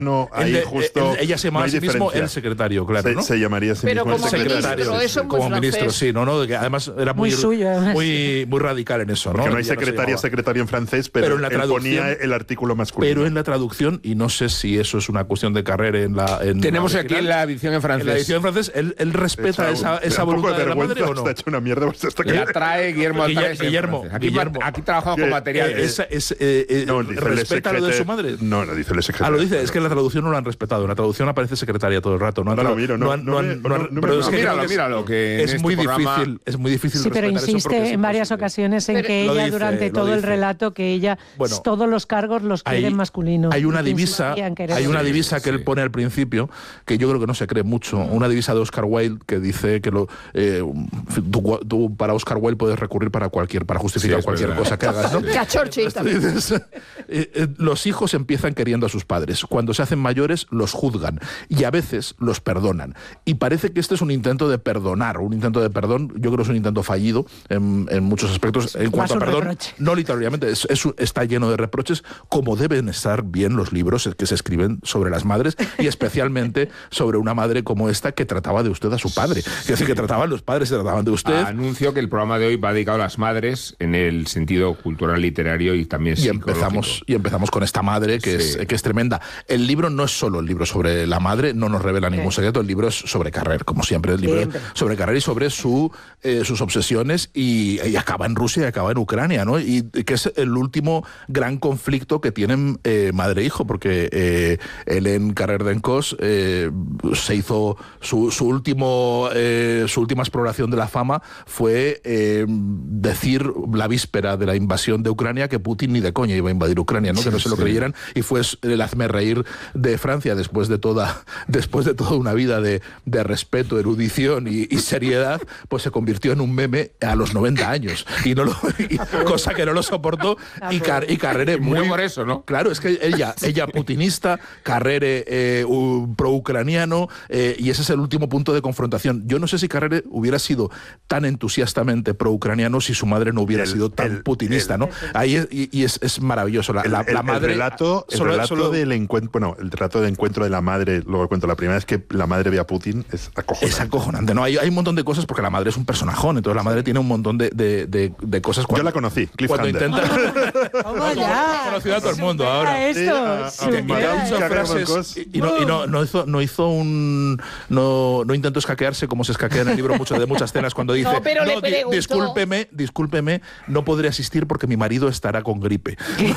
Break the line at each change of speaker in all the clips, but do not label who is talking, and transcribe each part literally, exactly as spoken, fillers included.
No, ahí
de,
justo
el, ella se llama
no
a sí mismo
diferencia.
el secretario, claro,
se,
¿no?
se llamaría a sí
Pero
mismo
como
el secretario.
ministro, eso
como
muy
ministro,
francés.
sí, no, no, que además era muy
Muy suyo, además.
muy, muy radical en eso,
Porque
¿no?
no hay
Ya
secretaria,
se
secretario en francés, pero,
Pero en la
él
traducción-
ponía el artículo masculino.
Pero en la traducción, y no sé si eso es una cuestión de carrera en la en
Tenemos
la
aquí
original,
en la edición en francés.
En la edición en francés, él, él respeta
Echa
esa,
un-
esa
un poco
voluntad de, la
vergüenza,
madre, ¿o no?
está hecho una mierda. Pues está
La trae Guillermo
Guillermo,
Altares en
Guillermo,
francés. Aquí,
Guillermo.
aquí trabajamos
Que-
con
Eh,
materiales.
esa- es, eh, eh,
No, dice el
¿respeta lo de
secretario-
su madre?
No, no, dice el secretario.
Ah, lo dice, es que en la traducción no lo han respetado. En la traducción aparece secretaria todo el rato. No, han
No lo
tra-
miro, no,
han-
no
han-
me-
no han-
no me-
pero
no,
es que
míralo,
creo que es-
míralo, que en
es
este
muy
programa-
difícil, es muy difícil
Sí, pero
respetar eso
insiste
porque es
en varias
imposible.
ocasiones en
Pero-
que
Lo
ella
dice,
durante
lo
todo el
dice.
relato que ella
Bueno,
todos los cargos los quiere
Hay,
en masculino.
hay una
Y que
divisa,
insistía en querer-
hay una
Sí,
divisa que él
sí.
pone al principio que yo creo que no se cree mucho. Una divisa de Oscar Wilde que dice que lo, eh, tú, tú para Oscar Wilde puedes recurrir para cualquier para justificar
Sí, es
cualquier
verdad.
cosa que hagas, ¿no?
Cachorchi también.
Dices, eh, eh, los hijos empiezan queriendo a sus padres. Cuando se hacen mayores, los juzgan y a veces los perdonan. Y parece que este es un intento de perdonar, un intento de perdón. Yo creo que es un intento fallido en, en muchos aspectos. En cuanto a
un
perdón,
reproche.
no literalmente, es, es un- está lleno de reproches, como deben estar bien los libros que se escriben sobre las madres y especialmente sobre una madre como esta que trataba de usted a su padre. Es decir, que trataban los padres, se trataban de usted.
Anuncio que el programa de hoy va dedicado a las madres en el sentido cultural, literario y también
Y
psicológico.
empezamos, y empezamos con esta madre que,
Sí.
es, que es tremenda. El libro no es solo el libro sobre la madre, no nos revela ningún secreto, el libro es sobre Carrer, como siempre, el libro
Siempre.
es sobre Carrer y sobre su, eh, sus obsesiones y, y acaba en Rusia y acaba en Ucrania, ¿no? Y que es el último gran conflicto que tienen eh, madre e hijo, porque eh, Hélène Carrère d'Encausse eh, se hizo su, su último eh, su última exploración de la fama fue eh, decir la víspera de la invasión de Ucrania que Putin ni de coña iba a invadir Ucrania, ¿no? Que no se lo
sí.
creyeran, y fue el hazme reír de Francia después de toda después de toda una vida de, de respeto, erudición y, y seriedad, pues se convirtió en un meme a los noventa años y no lo y- cosa que no lo soportó y, Car, y Carrere
Murió
muy
por eso, ¿no?
Claro, es que ella, ella putinista, Carrere eh, u- pro-ucraniano, eh, y ese es el último punto de confrontación. Yo no sé si Carrere hubiera sido tan entusiastamente pro-ucraniano si su madre no hubiera
El-
sido tan
el-
putinista,
el-
¿no? Ahí es, y, y es, es maravilloso. La,
El,
la-
el-
la madre.
el relato, el
solo-
relato
solo-
del encuentro, bueno, el relato de encuentro de la madre, luego cuento la primera vez que la madre ve a Putin, es acojonante.
Es acojonante, ¿no? Hay, hay un montón de cosas porque la madre es un personajón, entonces la madre tiene un montón de, de, de, de cosas.
Yo la conocí,
Cuando
Cliffhanger.
intenta.
¿Cómo ya?
Ha conocido a todo el mundo
Supera
ahora.
esto,
Sí, a- a
supera
Madame
esto.
Hizo
Carrère
frases
d'Encausse.
y, y no, y no, no hizo, no hizo un. No, no intentó escaquearse como se escaquea en el libro mucho, de muchas escenas cuando dice.
No, pero le
di-
preguntó".
discúlpeme, discúlpeme, no podré asistir porque mi marido estará con gripe.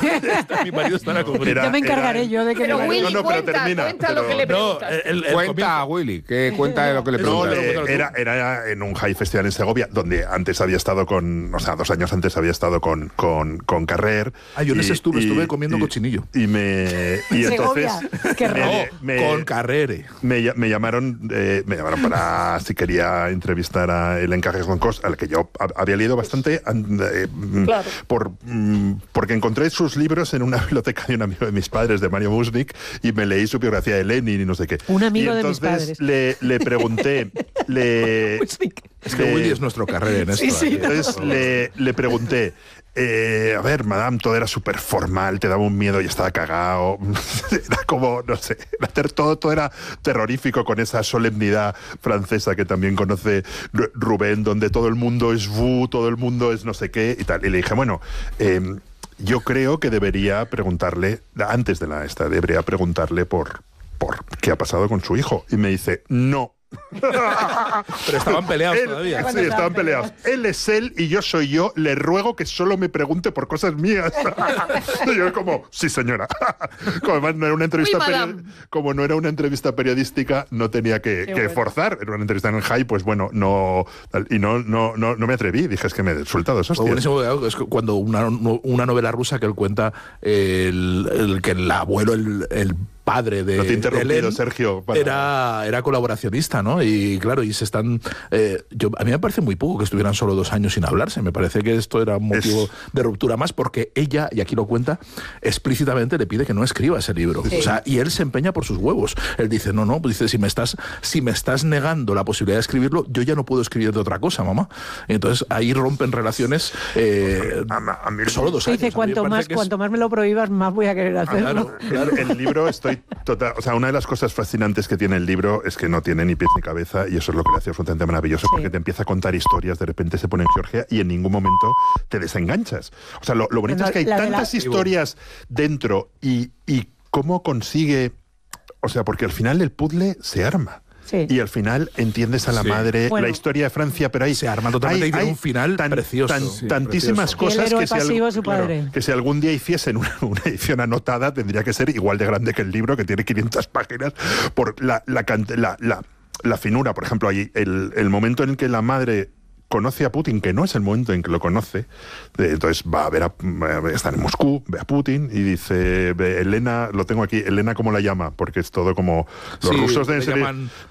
mi marido estará con gripe.
Era-
Ya me encargaré
era-
yo de que
Pero
me
Willy,
No, no, pero
cuenta,
termina,
cuenta
pero-
lo que le
No,
preguntas.
el, el
Cuenta,
comienzo-
Willy, que cuenta de lo que le
No,
preguntas.
eh, era, era en un high festival en Segovia, donde antes había estado con, o sea, dos años antes había estado con, con, con Carrer.
Ah, yo en ese
y-
estuve,
y-
estuve comiendo
y-
cochinillo.
Y me. Y entonces.
Segovia, qué raro.
No,
me-
con Carrere.
Me, lla- me llamaron eh, me llamaron para si quería entrevistar a Hélène Carrère d'Encausse, al que yo hab- había leído bastante an- eh, mm,
Claro.
por, mm, porque encontré sus libros en una biblioteca de un amigo de mis padres, de Mario Musnik, y me leí su biografía de Lenin y no sé qué.
Un amigo
y
de mis
entonces
padres.
Le, le pregunté, le,
Es que
le-
Willy es nuestro Carrere en esto.
Sí, sí.
aquí.
entonces le, le pregunté, eh, a ver, madame, todo era súper formal, te daba un miedo y estaba cagado. Era como, no sé, era ter- todo, todo era terrorífico con esa solemnidad francesa que también conoce Ru- Rubén, donde todo el mundo es vous, todo el mundo es no sé qué y tal. Y le dije, bueno, eh, yo creo que debería preguntarle, antes de la esta, debería preguntarle por, por qué ha pasado con su hijo. Y me dice, no.
Pero estaban peleados
Él-
todavía.
Sí, estaban peleados. Él es él y yo soy yo. Le ruego que solo me pregunte por cosas mías. Y yo como, sí, señora. Como además no era una entrevista
Oui, madame.
peri- como no era una entrevista periodística, no tenía que, que
bueno.
forzar. Era una entrevista en el High, pues bueno, no tal, y no, no, no, no me atreví. Dije, es que me he soltado esos
Fue
tíos.
buenísimo, es que cuando una, una novela rusa que él cuenta el, el que el abuelo, el, el padre de,
No te he interrumpido,
de Hélène,
Sergio, para-
era, era colaboracionista, ¿no? Y claro, y se están... eh, yo, a mí me parece muy poco que estuvieran solo dos años sin hablarse. Me parece que esto era un motivo
Es-
de ruptura más porque ella, y aquí lo cuenta, explícitamente le pide que no escriba ese libro. O sea, y él se empeña por sus huevos. Él dice, no, no, pues dice, si me estás, si me estás negando la posibilidad de escribirlo, yo ya no puedo escribir de otra cosa, mamá. Y entonces ahí rompen relaciones eh,
A- a mí-
solo dos años.
Dice,
A mí me
cuanto
parece
más,
que es-
cuanto más me lo prohíbas, más voy a querer
Ah,
hacerlo.
claro, claro.
El, el libro estoy estoy total, o sea, una de las cosas fascinantes que tiene el libro es que no tiene ni pies ni cabeza y eso es lo que le hace absolutamente maravilloso, sí. porque te empieza a contar historias, de repente se pone en Georgia y en ningún momento te desenganchas. O sea, lo, lo bonito no, es que hay tantas la... historias dentro y, y cómo consigue, o sea, porque al final el puzzle se arma. Sí. Y al final entiendes a la sí. madre, bueno, la historia de Francia, pero ahí
se arma totalmente
hay,
y tiene
hay
un final
tan,
precioso.
Tan,
sí,
tantísimas
precioso.
cosas que si,
pasivo,
al,
su padre.
Claro, que si algún día hiciesen una, una edición anotada tendría que ser igual de grande que el libro, que tiene quinientas páginas, por la, la, la, la, la finura. Por ejemplo, ahí el, el momento en que la madre conoce a Putin, que no es el momento en que lo conoce, entonces va a ver a, está en Moscú, ve a Putin y dice, ve, Elena, lo tengo aquí, Elena ¿cómo la llama? Porque es todo como los
sí,
rusos deben ser,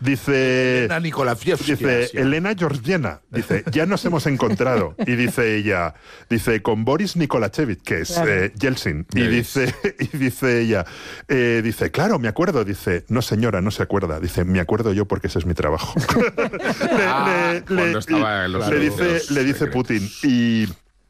dice
Elena Nikolaevsky,
dice sí. Elena Georgievna, dice, ya nos hemos encontrado, y dice ella, dice, con Boris Nikolachevich, que es claro. eh, Yeltsin, y dice, y dice ella, eh, dice, claro, me acuerdo, dice, no señora, no se acuerda, dice, me acuerdo yo porque ese es mi trabajo. le,
ah,
le,
cuando
le,
estaba en los
le dice, le dice Putin. Y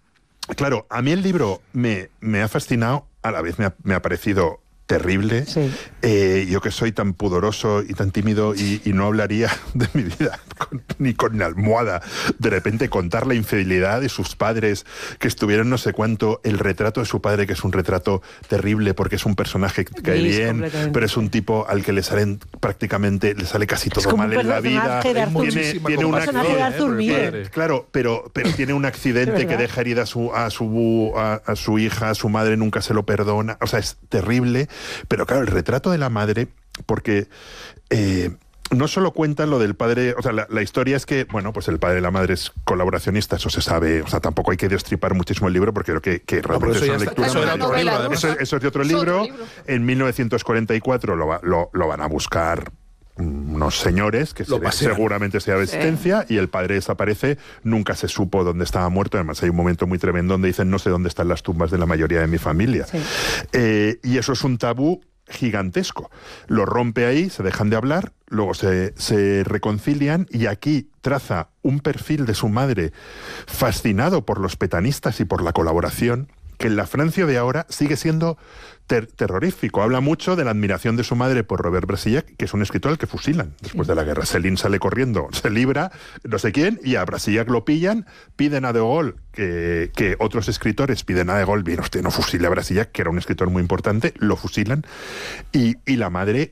claro, a mí el libro me, me ha fascinado, a la vez me ha, me ha parecido terrible. Sí. Eh, yo que soy tan pudoroso y tan tímido y, y no hablaría de mi vida con, ni con la almohada. De repente contar la infidelidad de sus padres, que estuvieron no sé cuánto, el retrato de su padre, que es un retrato terrible porque es un personaje que cae bien, pero es un tipo al que le salen prácticamente, le sale casi todo mal en la vida. Tiene, tiene un accidente, eh, claro, pero, pero tiene un accidente que deja herida a su, a, su, a, a su hija, a su madre nunca se lo perdona. O sea, es terrible. Pero claro, el retrato de la madre, porque eh, no solo cuentan lo del padre, o sea, la, la historia es que, bueno, pues el padre y la madre es colaboracionista, eso se sabe, o sea, tampoco hay que destripar muchísimo el libro porque creo que, que realmente no, es una lectura.
Eso,
una
novela,
libro, eso, eso es de otro libro. otro libro. En mil novecientos cuarenta y cuatro lo, lo, lo van a buscar unos señores que se ve, seguramente sea de existencia, sí. y el padre desaparece, nunca se supo dónde estaba muerto. Además hay un momento muy tremendo donde dicen no sé dónde están las tumbas de la mayoría de mi familia, sí. eh, y eso es un tabú gigantesco. Lo rompe ahí, se dejan de hablar, luego se, se reconcilian y aquí traza un perfil de su madre fascinado por los petanistas y por la colaboración, que en la Francia de ahora sigue siendo ter terrorífico. Habla mucho de la admiración de su madre por Robert Brasillach, que es un escritor al que fusilan después de la guerra. Céline sale corriendo, se libra, no sé quién, y a Brasillach lo pillan, piden a De Gaulle, que, que otros escritores piden a De Gaulle, bien, usted no fusile a Brasillach, que era un escritor muy importante, lo fusilan, y, y la madre...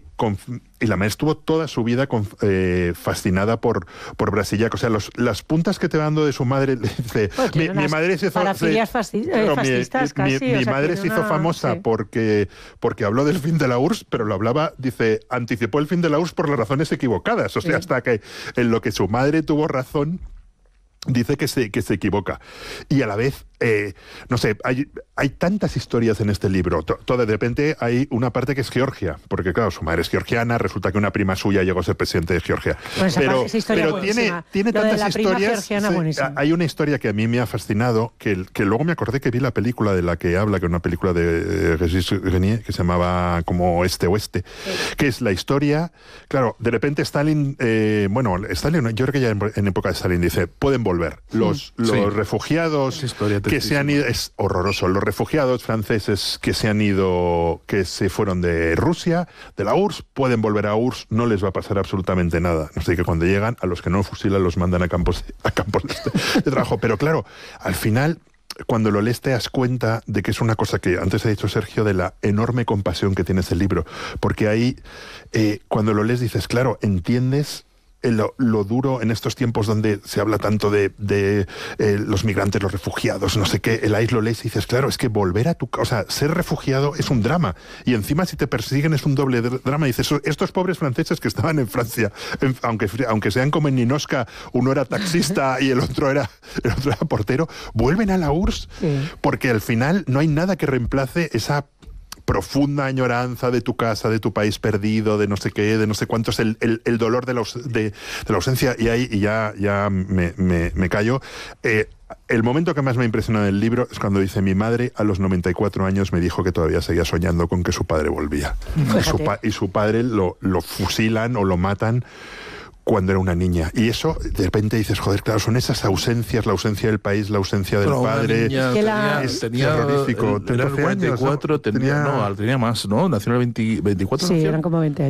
Y la madre estuvo toda su vida con, eh, fascinada por, por Brasillach. O sea, los, las puntas que te va dando de su madre, le dice,
pues
mi, mi madre se hizo...
Parafilias fasci claro, fascistas
mi,
casi.
Mi, mi
o sea,
madre se hizo
una...
famosa sí. porque, porque habló del fin de la U R S S, pero lo hablaba, dice, anticipó el fin de la U R S S por las razones equivocadas. O sea, sí. hasta que en lo que su madre tuvo razón, dice que se, que se equivoca. Y a la vez, eh, no sé, hay, hay tantas historias en este libro. Todo de repente hay una parte que es Georgia, porque claro, su madre es georgiana, resulta que una prima suya llegó a ser presidente de Georgia.
Pues
pero
pero
tiene, tiene tantas historias. Sí, hay una historia que a mí me ha fascinado, que, que luego me acordé que vi la película de la que habla, que es una película de Régis Renier, que se llamaba como Este Oeste, sí. que es la historia, claro, de repente Stalin, eh, bueno, Stalin, yo creo que ya en, en época de Stalin dice, pueden volver. Los, sí. los sí. refugiados que se han ido, es horroroso, los refugiados franceses que se han ido, que se fueron de Rusia, de la U R S S, pueden volver a U R S S, no les va a pasar absolutamente nada. Así que cuando llegan, a los que no fusilan los mandan a campos, a campos de, de trabajo. Pero claro, al final... Cuando lo lees te das cuenta de que es una cosa que antes ha dicho Sergio, de la enorme compasión que tiene ese libro, porque ahí eh, cuando lo lees dices, claro, entiendes Lo, lo duro en estos tiempos donde se habla tanto de, de eh, los migrantes, los refugiados, no sé qué, el ahí lo lees y dices, claro, es que volver a tu casa, o sea, ser refugiado es un drama, y encima si te persiguen es un doble drama, y dices, estos pobres franceses que estaban en Francia, en, aunque, aunque sean como en Ninoska, uno era taxista y el otro era, el otro era portero, vuelven a la U R S S, sí. porque al final no hay nada que reemplace esa profunda añoranza de tu casa, de tu país perdido, de no sé qué, de no sé cuántos, el, el, el dolor de la, de, de la ausencia, y ahí y ya, ya me, me, me callo. Eh, el momento que más me impresiona del libro es cuando dice, mi madre a los noventa y cuatro años me dijo que todavía seguía soñando con que su padre volvía. Y su, pa y su padre lo, lo fusilan o lo matan cuando era una niña. Y eso, de repente dices, joder, claro, son esas ausencias, la ausencia del país, la ausencia del
Pero
padre.
Niña,
que
tenía,
la...
es
tenía,
terrorífico.
Era el cuarenta y cuatro, tenía,
tenía...
no, tenía más, ¿no? Nació en el veinte, veinticuatro.
Sí,
nació.
eran como veinte años.